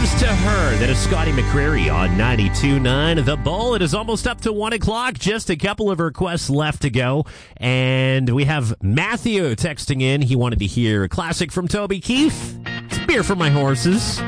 Here's to her. That is Scotty McCreery on 92.9 The Bull. It is almost up to 1 o'clock. Just a couple of requests left to go. And we have Matthew texting in. He wanted to hear a classic from Toby Keith. It's Beer for My Horses.